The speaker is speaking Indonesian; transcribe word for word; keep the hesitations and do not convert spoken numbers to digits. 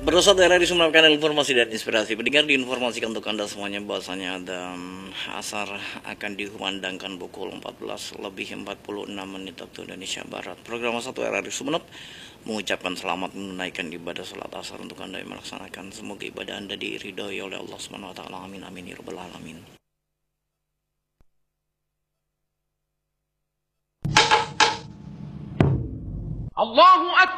Pada saat daerah disumbangkan informasi dan inspirasi, pendengar diinformasikan untuk Anda semuanya bahwasanya ada asar akan dikumandangkan pukul empat belas lebih empat puluh enam menit waktu Indonesia Barat. Program satu R R I Sumeneb mengucapkan selamat menunaikan ibadah salat asar untuk Anda yang melaksanakan. Semoga ibadah Anda diridhoi oleh Allah Subhanahu wa taala. Amin amin ya rabbal alamin. Allahu Akbar.